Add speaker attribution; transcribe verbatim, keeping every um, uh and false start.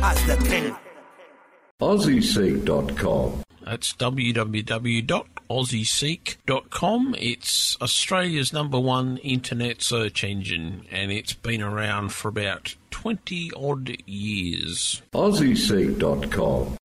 Speaker 1: as the king.
Speaker 2: Aussie Seek dot com.
Speaker 3: That's w w w dot aussie seek dot com. It's Australia's number one internet search engine, and it's been around for about twenty odd years.
Speaker 2: Aussie Seek dot com.